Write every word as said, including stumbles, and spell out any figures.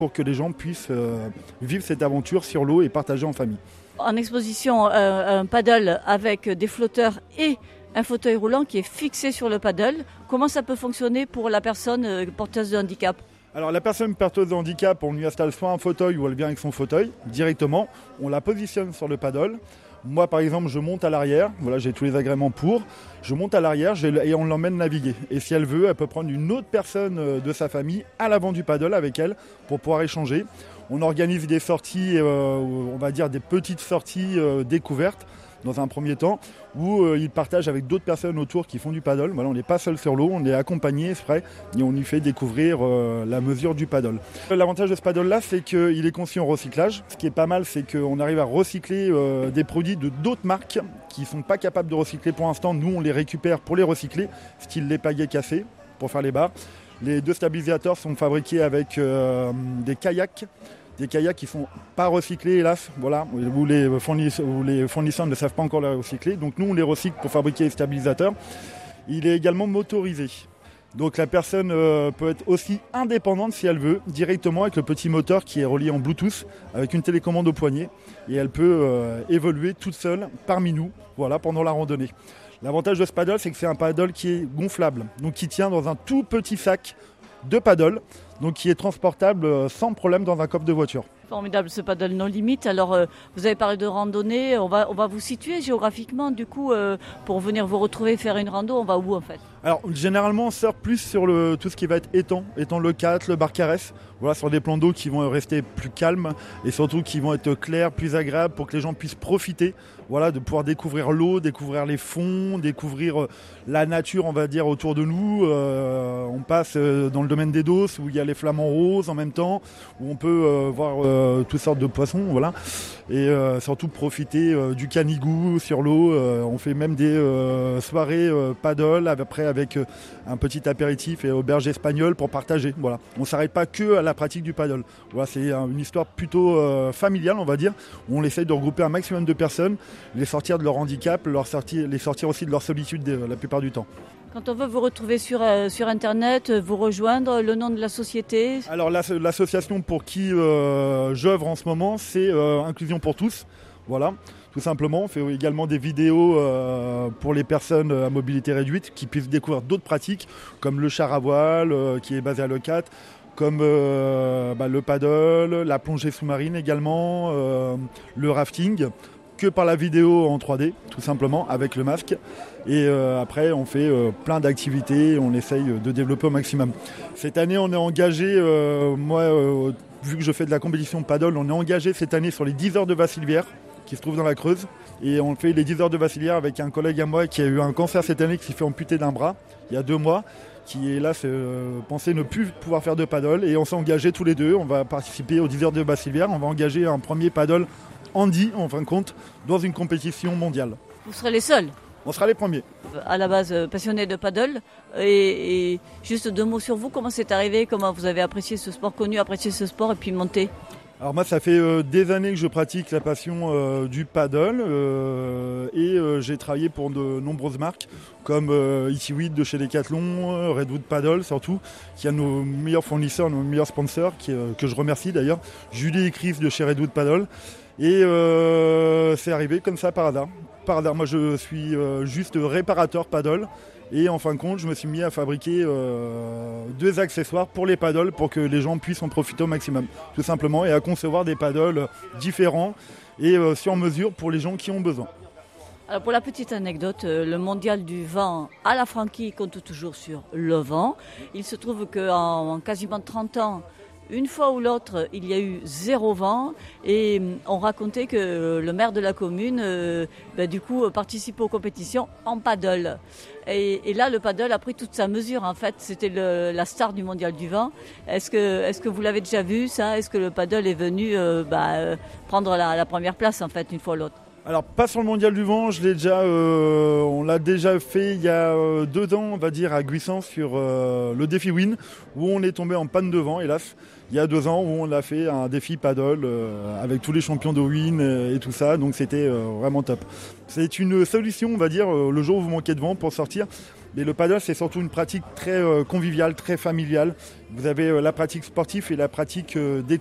pour que les gens puissent euh, vivre cette aventure sur l'eau et partager en famille. En exposition, euh, un paddle avec des flotteurs et un fauteuil roulant qui est fixé sur le paddle. Comment ça peut fonctionner pour la personne euh, porteuse de handicap ? Alors la personne porteuse de handicap, on lui installe soit un fauteuil ou elle vient avec son fauteuil directement. On la positionne sur le paddle. Moi par exemple, je monte à l'arrière. Voilà, j'ai tous les agréments pour. Je monte à l'arrière et on l'emmène naviguer. Et si elle veut, elle peut prendre une autre personne de sa famille à l'avant du paddle avec elle pour pouvoir échanger. On organise des sorties, euh, on va dire des petites sorties euh, découvertes dans un premier temps, où euh, ils partagent avec d'autres personnes autour qui font du paddle. Voilà, on n'est pas seul sur l'eau, on est accompagné, c'est vrai, et on lui fait découvrir euh, la mesure du paddle. L'avantage de ce paddle-là, c'est qu'il est conçu en recyclage. Ce qui est pas mal, c'est qu'on arrive à recycler euh, des produits de d'autres marques qui ne sont pas capables de recycler pour l'instant. Nous, on les récupère pour les recycler, style les pagaies cassés, pour faire les barres. Les deux stabilisateurs sont fabriqués avec euh, des kayaks, des kayaks qui ne sont pas recyclés, hélas, voilà, où les, fourniss- où les fournisseurs ne savent pas encore les recycler. Donc nous, on les recycle pour fabriquer les stabilisateurs. Il est également motorisé. Donc la personne euh, peut être aussi indépendante si elle veut, directement avec le petit moteur qui est relié en Bluetooth, avec une télécommande au poignet. Et elle peut euh, évoluer toute seule parmi nous, voilà, pendant la randonnée. L'avantage de ce paddle, c'est que c'est un paddle qui est gonflable, donc qui tient dans un tout petit sac de paddle, donc qui est transportable sans problème dans un coffre de voiture. Formidable ce paddle non limite. Alors euh, vous avez parlé de randonnée, on va, on va vous situer géographiquement du coup euh, pour venir vous retrouver faire une rando, on va où en fait ? Alors généralement on sort plus sur le, tout ce qui va être étang, étang Le Quatre, le Barcarès, voilà, sur des plans d'eau qui vont rester plus calmes et surtout qui vont être clairs, plus agréables pour que les gens puissent profiter, voilà, de pouvoir découvrir l'eau, découvrir les fonds, découvrir la nature on va dire autour de nous. Euh, on passe dans le domaine des Dosses où il y a les flamants roses en même temps, où on peut euh, voir euh, toutes sortes de poissons, voilà, et euh, surtout profiter euh, du canigou sur l'eau. Euh, on fait même des euh, soirées euh, paddle après avec euh, un petit apéritif et auberge espagnole pour partager. Voilà, on s'arrête pas que à la pratique du paddle. Voilà, c'est une histoire plutôt euh, familiale, on va dire, où on essaie de regrouper un maximum de personnes, les sortir de leur handicap, leur sortir, les sortir aussi de leur solitude euh, la plupart du temps. Quand on veut vous retrouver sur, euh, sur Internet, vous rejoindre, le nom de la société ? Alors l'association pour qui euh, j'œuvre en ce moment, c'est euh, Inclusion pour tous. Voilà, tout simplement. On fait également des vidéos euh, pour les personnes à mobilité réduite qui puissent découvrir d'autres pratiques, comme le char à voile euh, qui est basé à Le Quatre, comme euh, bah, le paddle, la plongée sous-marine également, euh, le rafting, que par la vidéo en trois D, tout simplement, avec le masque. Et euh, après, on fait euh, plein d'activités, on essaye de développer au maximum. Cette année, on est engagé, euh, moi, euh, vu que je fais de la compétition paddle, on est engagé cette année sur les dix heures de Vassilière, qui se trouve dans la Creuse. Et on fait les dix heures de Vassilière avec un collègue à moi qui a eu un cancer cette année, qui s'est fait amputer d'un bras, il y a deux mois, qui est là, euh, pensait ne plus pouvoir faire de paddle. Et on s'est engagés tous les deux, on va participer aux dix heures de Vassilière, on va engager un premier paddle handi, en fin de compte, dans une compétition mondiale. Vous serez les seuls ? On sera les premiers. À la base, euh, passionné de paddle. Et, et juste deux mots sur vous, comment c'est arrivé ? Comment vous avez apprécié ce sport connu, apprécié ce sport et puis monté ? Alors moi, ça fait euh, des années que je pratique la passion euh, du paddle euh, et euh, j'ai travaillé pour de nombreuses marques comme euh, Itiwid de chez Decathlon, Redwood Paddle surtout, qui a nos meilleurs fournisseurs, nos meilleurs sponsors, qui, euh, que je remercie d'ailleurs, Julie et Chris de chez Redwood Paddle. Et euh, c'est arrivé comme ça par hasard. Par hasard, moi je suis euh, juste réparateur paddle. Et en fin de compte, je me suis mis à fabriquer euh, deux accessoires pour les paddles pour que les gens puissent en profiter au maximum, tout simplement, et à concevoir des paddles différents et euh, sur mesure pour les gens qui ont besoin. Alors pour la petite anecdote, le mondial du vent à la Franquie compte toujours sur le vent. Il se trouve qu'en en quasiment trente ans, une fois ou l'autre, il y a eu zéro vent et on racontait que le maire de la commune, euh, ben, du coup, participait aux compétitions en paddle. Et, et là, le paddle a pris toute sa mesure. En fait, c'était le, la star du mondial du vent. Est-ce que, est-ce que vous l'avez déjà vu, ça ? Est-ce que le paddle est venu euh, bah, prendre la, la première place, en fait, une fois ou l'autre ? Alors pas sur le mondial du vent, je l'ai déjà, euh, on l'a déjà fait il y a euh, deux ans, on va dire, à Guissant sur euh, le défi Win, où on est tombé en panne de vent, hélas. Il y a deux ans où on a fait un défi paddle euh, avec tous les champions de Win euh, et tout ça, donc c'était euh, vraiment top. C'est une solution, on va dire, euh, le jour où vous manquez de vent pour sortir. Mais le paddle, c'est surtout une pratique très euh, conviviale, très familiale. Vous avez euh, la pratique sportive et la pratique euh,